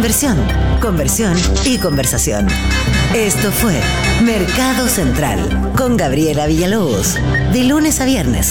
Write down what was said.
inversión, conversión y conversación. Esto fue Mercado Central con Gabriela Villalobos, de lunes a viernes